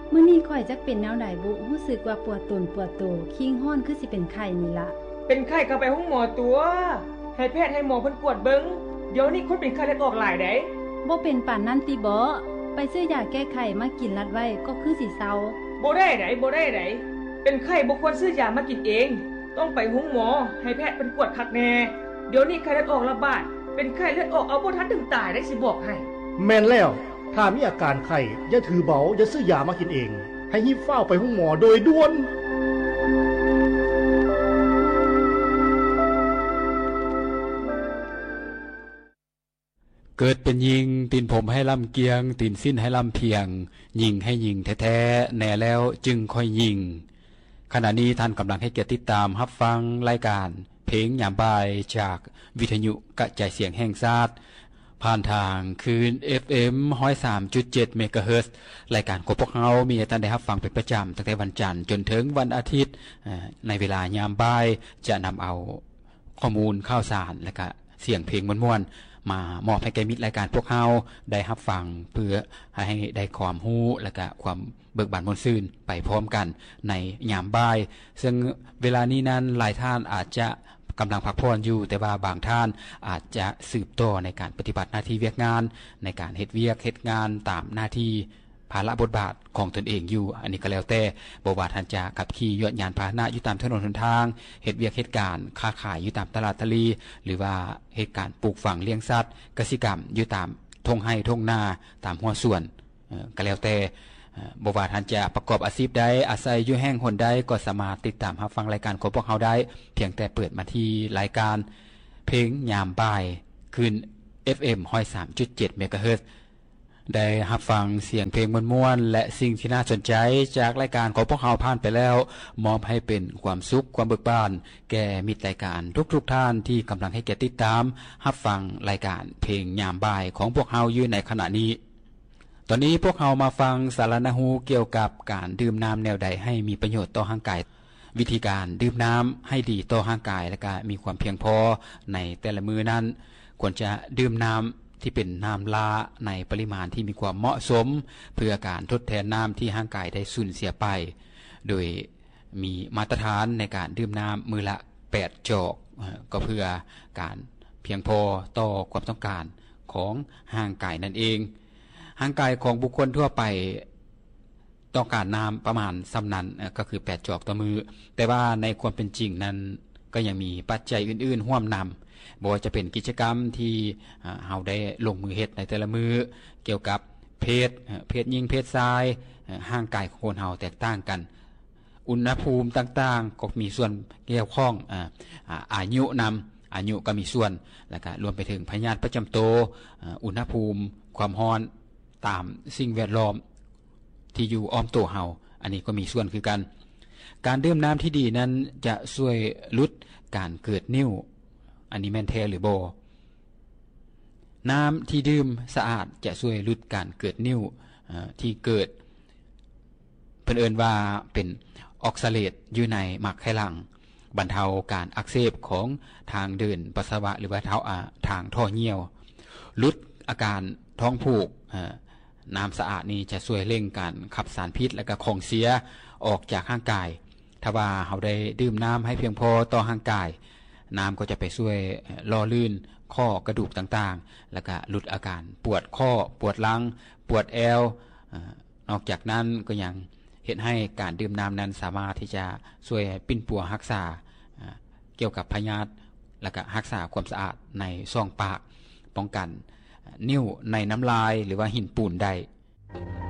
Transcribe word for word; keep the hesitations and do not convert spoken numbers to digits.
มื้อนี้ข้อยจักเป็นแนวใดบุรู้สึกว่าปวดตนปวดโตคิงฮ้อนคือสิเป็นไข้นี่ล่ะเป็นไข้ก็ไปห้องหมอตัวให้แพทย์ให้หมอเพิ่นกวดเบิ่งเดี๋ยวนี้คนเป็นไข้เลือดออกหลายได้บ่เป็นปานนั้นติบ่ไปซื้อยาแก้ไข้มากินรัดไว้ก็คือสิเซาบ่ได้ไดบ่ได้ไดเป็นไข้บ่ควรซื้อยามากินเองต้องไปห้องหมอให้แพทย์เพิ่นกวดคักแน่เดี๋ยวนี้ไข้เลือดออกระบาดเป็นไข้เลือดออกเอาบ่ทันถึงตายได้สิบอกให้แม่นแล้วถ้ามีอาการไข้อย่าถือเบาอย่าซื้อยามากินเองให้รีบเฝ้าไปห้องหมอโดยด่วนเกิดเป็นยิงตีนผมให้ลำเกียงตีนสิ้นให้ลำเพียงยิงให้ยิงแท้ๆแน่แล้วจึงค่อยยิงขณะนี้ท่านกำลังให้เกียรติติดตามรับฟังรายการเพลงยามบ่ายจากวิทยุกระจายเสียงแห่งชาติผ่านทางคืน เอฟ เอ็ม หนึ่งศูนย์สามจุดเจ็ด เมกะเฮิรตซ์รายการของพวกเรามีให้ท่านได้รับฟังเป็นประจำตั้งแต่วันจันทร์จนถึงวันอาทิตย์ในเวลายามบ่ายจะนำเอาข้อมูลข่าวสารและก็เสียงเพลงม่วนๆมามอบให้แก่มิตรรายการพวกเราได้รับฟังเพื่อให้ได้ความรู้และก็ความเบิกบานมนต์ซื่นไปพร้อมกันในยามบ่ายซึ่งเวลานี้นั้นหลายท่านอาจจะกำลังพักผ่อนอยู่แต่ว่าบางท่านอาจจะสืบต่อในการปฏิบัติหน้าที่เวียกงานในการเฮ็ดเวียกเฮ็ดงานตามหน้าที่ภาระบทบาทของตนเองอยู่อันนี้ก็แล้วแต่บ่ว่าท่านจะขับขี่ยนต์ยานพาหนะอยู่ตามถนนหนทางเฮ็ดเวียกเฮ็ดการค้าขายอยู่ตามตลาดตะลีหรือว่าเหตุการณ์ปลูกฝังเลี้ยงสัตว์กสิกรรมอยู่ตามทงไร่ทงนาตามหัวสวนก็แล้วแต่บ่ว่าท่านจะประกอบอาชีพใดอาศัยอยู่แห่งหนใดก็สามารถติดตามรับฟังรายการของพวกเราได้เพียงแต่เปิดมาที่รายการเพลงยามบ่ายคืน เอฟ เอ็ม หนึ่งศูนย์สามจุดเจ็ด เมกะเฮิรตซ์ได้รับฟังเสียงเพลงม่วนๆและสิ่งที่น่าสนใจจากรายการของพวกเราผ่านไปแล้วมอบให้เป็นความสุขความเบิกบานแก่มิตรรายการทุกๆท่านที่กำลังให้เกียรติติดตามรับฟังรายการเพลงยามบ่ายของพวกเราอยู่ในขณะนี้ตอนนี้พวกเรามาฟังสารณหูเกี่ยวกับการดื่มน้ำแนวใดให้มีประโยชน์ต่อร่างกายวิธีการดื่มน้ำให้ดีต่อร่างกายและก็มีความเพียงพอในแต่ละมื้อนั้นควรจะดื่มน้ำที่เป็นน้ำลาในปริมาณที่มีความเหมาะสมเพื่อการทดแทนน้ำที่ร่างกายได้สูญเสียไปโดยมีมาตรฐานในการดื่มน้ำมื้อละแปดจอกก็เพื่อการเพียงพอต่อความต้องการของร่างกายนั่นเองร่างกายของบุคคลทั่วไปต้องการน้ำประมาณซ้ำนั้นก็คือแปดจอกต่อมือแต่ว่าในความเป็นจริงนั้นก็ยังมีปัจจัยอื่นๆร่วมนำบ่ว่าจะเป็นกิจกรรมที่เฮาได้ลงมือเฮ็ดในแต่ละมือเกี่ยวกับเพศเพศหญิงเพศชายร่างกายของคนเฮาแตกต่างกันอุณหภูมิต่างๆก็มีส่วนเกี่ยวข้องอ่าอายุนำอายุก็มีส่วนแล้วก็รวมไปถึงพยาธิประจำตัวอุณหภูมิความร้อนตามสิ่งแวดล้อมที่อยู่อ้อมตัวเฮาอันนี้ก็มีส่วนคือกันการดื่มน้ำที่ดีนั้นจะช่วยลดการเกิดนิ่วอันนี้แม่นแท้หรือบ่น้ำที่ดื่มสะอาดจะช่วยลดการเกิดนิ่วที่เกิดเพิ่นเอิ้นว่าเป็นออกซาเลตอยู่ในหมากไขลังบรรเทาการอักเสบของทางเดินปัสสาวะหรือว่าทางท่อเหี่ยวลดอาการท้องผูกน้ำสะอาดนี้จะช่วยเร่งการขับสารพิษและก็ของเสียออกจากร่างกายถ้าว่าเราได้ดื่มน้ำให้เพียงพอต่อร่างกายน้ำก็จะไปช่วยล่อลื่นข้อกระดูกต่างๆแล้วก็ลดอาการปวดข้อปวดหลังปวดแอวนอกจากนั้นก็ยังเห็นให้การดื่มน้ำนั้นสามารถที่จะช่วยปิ้นปัวรักษาเกี่ยวกับพยาธิและก็รักษาความสะอาดในช่องปากป้องกันนิ่วในน้ำลายหรือว่าหินปูนได้